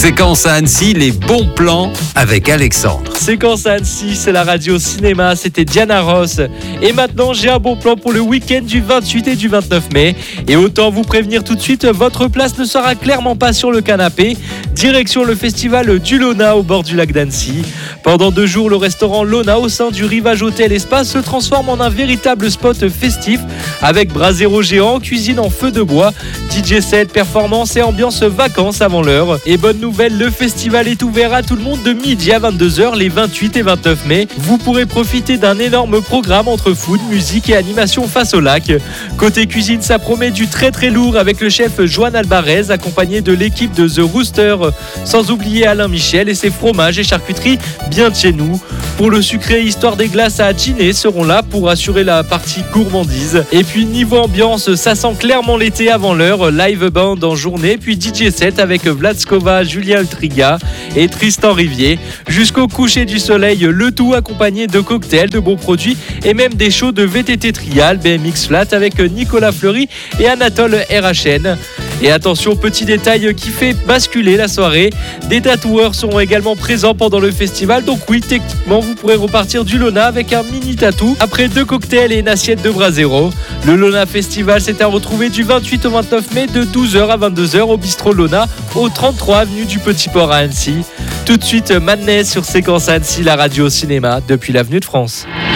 Séquence à Annecy, les bons plans avec Alexandre. Séquence à Annecy, c'est la radio cinéma, c'était Diana Ross. Et maintenant, j'ai un bon plan pour le week-end du 28 et du 29 mai. Et autant vous prévenir tout de suite, votre place ne sera clairement pas sur le canapé. Direction le festival du Lona au bord du lac d'Annecy. Pendant 2 jours, le restaurant Lona au sein du Rivage Hôtel Espace se transforme en un véritable spot festif avec brasero géant, cuisine en feu de bois, DJ set, performance et ambiance vacances avant l'heure. Et bonne nouvelle, le festival est ouvert à tout le monde de midi à 22h les 28 et 29 mai. Vous pourrez profiter d'un énorme programme entre food, musique et animation face au lac. Côté cuisine, ça promet du très très lourd avec le chef Joan Albarez accompagné de l'équipe de The Rooster, sans oublier Alain Michel et ses fromages et charcuteries bien de chez nous. Pour le sucré, Histoire des glaces à Giné seront là pour assurer la partie gourmandise. Et puis niveau ambiance, ça sent clairement l'été avant l'heure. Live band en journée, puis DJ set avec Vlad Skova, Julien Ultriga et Tristan Rivier. Jusqu'au coucher du soleil, le tout accompagné de cocktails, de bons produits et même des shows de VTT Trial, BMX Flat avec Nicolas Fleury et Anatole RHN. Et attention, petit détail qui fait basculer la soirée, des tatoueurs seront également présents pendant le festival. Donc oui, techniquement, vous pourrez repartir du Lona avec un mini tatou après 2 cocktails et une assiette de brasero. Le Lona Festival, c'est à retrouver du 28 au 29 mai de 12h à 22h au bistrot Lona, au 33 avenue du Petit Port à Annecy. Tout de suite, Madness sur Séquence Annecy, la radio cinéma depuis l'avenue de France.